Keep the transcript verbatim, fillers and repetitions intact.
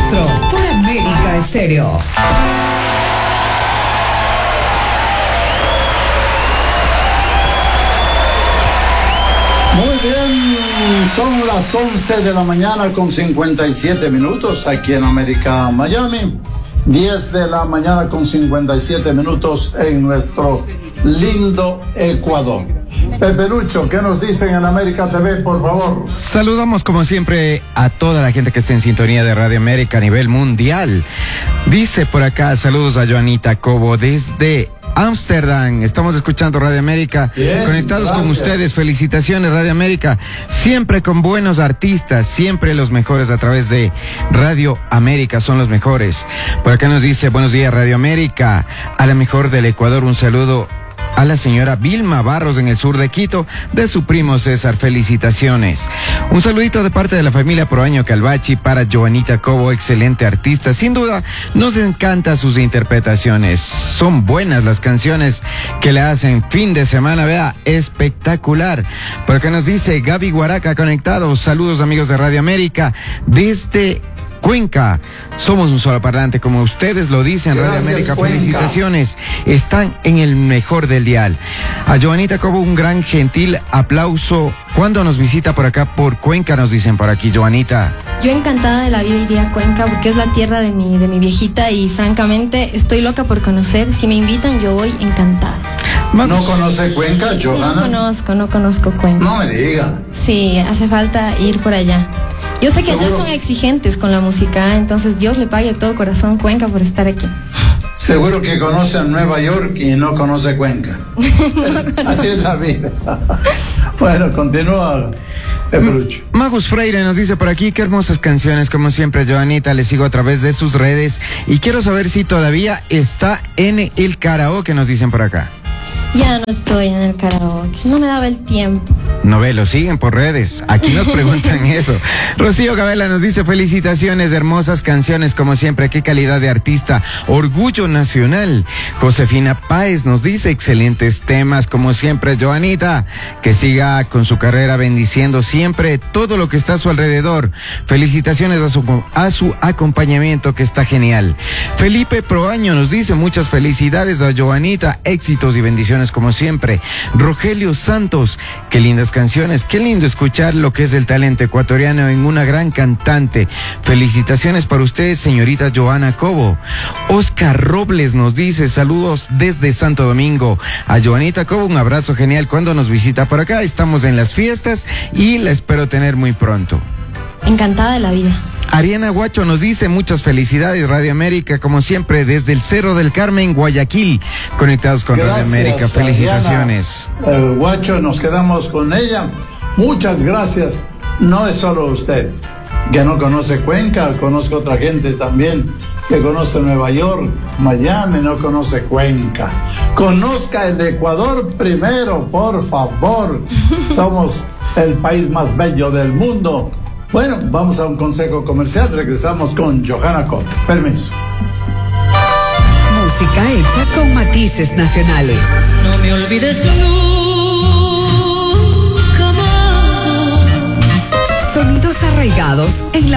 Castro, por América Estéreo. Muy bien, son las once de la mañana con cincuenta y siete minutos aquí en América, Miami. diez de la mañana con cincuenta y siete minutos en nuestro lindo Ecuador. Pepe Lucho, ¿qué nos dicen en América T V, por favor? Saludamos como siempre a toda la gente que está en sintonía de Radio América a nivel mundial. Dice por acá, saludos a Joanita Cobo desde Ámsterdam. Estamos escuchando Radio América. Bien, conectados gracias. Con ustedes. Felicitaciones, Radio América. Siempre con buenos artistas, siempre los mejores a través de Radio América, son los mejores. Por acá nos dice, buenos días, Radio América. A la mejor del Ecuador, un saludo a la señora Vilma Barros en el sur de Quito, de su primo César. Felicitaciones. Un saludito de parte de la familia Proaño Calvachi para Joanita Cobo, excelente artista. Sin duda, nos encantan sus interpretaciones. Son buenas las canciones que le hacen fin de semana, vea, espectacular. Por acá nos dice Gaby Guaraca conectados. Saludos amigos de Radio América desde Cuenca. Somos un solo parlante, como ustedes lo dicen. Gracias, Radio América, Cuenca. Felicitaciones. Están en el mejor del dial. A Joanita Cobo un gran gentil aplauso cuando nos visita por acá por Cuenca, nos dicen por aquí, Joanita. Yo encantada de la vida iría a Cuenca porque es la tierra de mi, de mi viejita y francamente estoy loca por conocer. Si me invitan yo voy encantada. ¿No conoce Cuenca, Johanna? No conozco, no conozco Cuenca. No me diga. Sí, hace falta ir por allá. Yo sé que allá son exigentes con la música, entonces Dios le pague de todo corazón Cuenca por estar aquí. Seguro que conoce a Nueva York y no conoce Cuenca. No Así es la vida. Bueno, continúa. Magus Freire nos dice por aquí, qué hermosas canciones, como siempre, Joanita, le sigo a través de sus redes y quiero saber si todavía está en el karaoke, nos dicen por acá. Ya no estoy en el karaoke, no me daba el tiempo. No ve, lo siguen por redes. Aquí nos preguntan eso. Rocío Gabela nos dice, felicitaciones, hermosas canciones, como siempre, qué calidad de artista, orgullo nacional. Josefina Páez nos dice, excelentes temas, como siempre, Joanita, que siga con su carrera bendiciendo siempre todo lo que está a su alrededor. Felicitaciones a su, a su acompañamiento, que está genial. Felipe Proaño nos dice, muchas felicidades a Joanita, éxitos y bendiciones como siempre. Rogelio Santos, qué lindas canciones, qué lindo escuchar lo que es el talento ecuatoriano en una gran cantante. Felicitaciones para usted, señorita Joana Cobo. Oscar Robles nos dice, saludos desde Santo Domingo. A Joanita Cobo un abrazo genial cuando nos visita por acá. Estamos en las fiestas y la espero tener muy pronto. Encantada de la vida. Ariana Guacho nos dice, muchas felicidades, Radio América, como siempre, desde el Cerro del Carmen, Guayaquil, conectados con Gracias, Radio América. Felicitaciones. Ariana, eh, Guacho, nos quedamos con ella. Muchas gracias. No es solo usted que no conoce Cuenca, conozco otra gente también que conoce Nueva York, Miami, no conoce Cuenca. Conozca el Ecuador primero, por favor. Somos el país más bello del mundo. Bueno, vamos a un consejo comercial, regresamos con Johanna Cobo. Permiso. Música hecha con matices nacionales. No me olvides nunca más. Sonidos arraigados en la